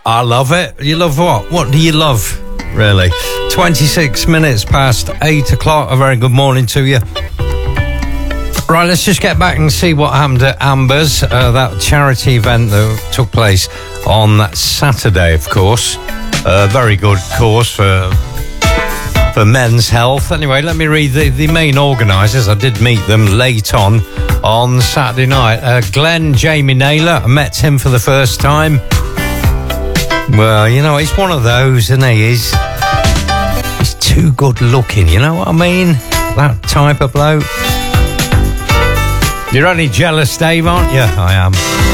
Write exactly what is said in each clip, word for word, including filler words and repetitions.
I love it. You love what? What do you love, really? twenty-six minutes past eight o'clock. A very good morning to you. Right, let's just get back and see what happened at Amber's, uh, that charity event that took place on Saturday, of course. A uh, very good cause for for men's health. Anyway, let me read the, the main organisers. I did meet them late on on Saturday night. Uh, Glenn Jamie Naylor, I met him for the first time. Well, you know, he's one of those, isn't he? He's, he's too good looking, you know what I mean? That type of bloke. You're only jealous, Dave, aren't you? I am.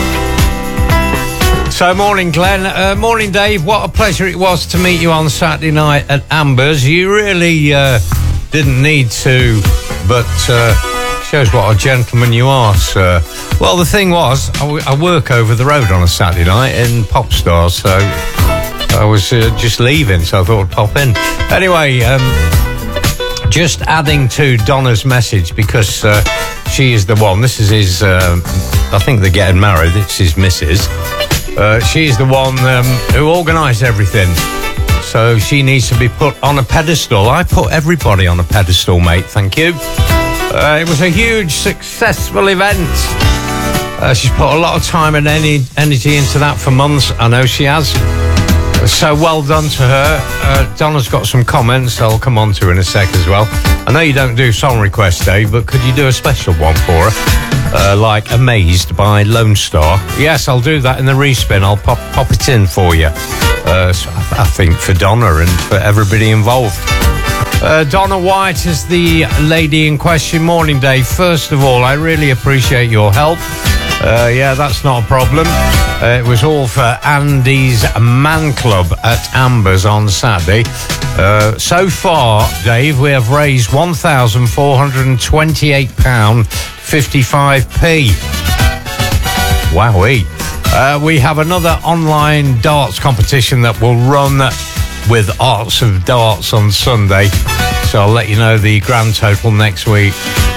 So, morning, Glenn. Uh, morning, Dave. What a pleasure it was to meet you on Saturday night at Amber's. You really uh, didn't need to, but uh, shows what a gentleman you are, sir. Well, the thing was, I, w- I work over the road on a Saturday night in Popstars, so I was uh, just leaving, so I thought I'd pop in. Anyway, um, just adding to Donna's message, because uh, she is the one. This is his, um, I think they're getting married. It's his missus. Uh, she's the one um, who organised everything. So she needs to be put on a pedestal. I put everybody on a pedestal, mate. Thank you. Uh, it was a huge, successful event. Uh, she's put a lot of time and any energy into that for months. I know she has. So well done to her. Uh, Donna's got some comments I'll come on to in a sec as well. I know you don't do song requests, Dave, but could you do a special one for her? Uh, like Amazed by Lone Star. Yes, I'll do that in the respin. I'll pop pop it in for you. Uh, so I, I think for Donna and for everybody involved. Uh, Donna White is the lady in question. Morning, Dave. First of all, I really appreciate your help. Uh, yeah, that's not a problem. Uh, it was all for Andy's Man Club at Amber's on Saturday. Uh, so far, Dave, we have raised one thousand four hundred twenty-eight pounds fifty-five p. Wowee. Uh, we have another online darts competition that will run with Arts of Darts on Sunday. So I'll let you know the grand total next week.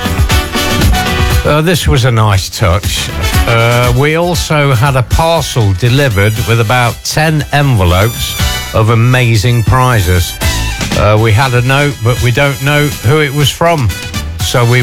Uh, this was a nice touch. Uh, we also had a parcel delivered with about ten envelopes of amazing prizes. Uh, we had a note, but we don't know who it was from. So we